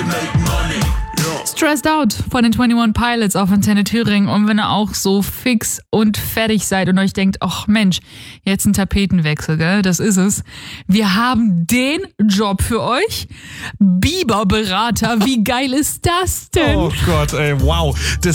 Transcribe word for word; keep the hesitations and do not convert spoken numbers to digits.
Stressed Out von den einundzwanzig Pilots auf Antenne Thüringen. Und wenn ihr auch so fix und fertig seid und euch denkt, ach Mensch, jetzt ein Tapetenwechsel, gell? Das ist es. Wir haben den Job für euch. Biberberater, wie geil ist das denn? Oh Gott, ey, wow. Das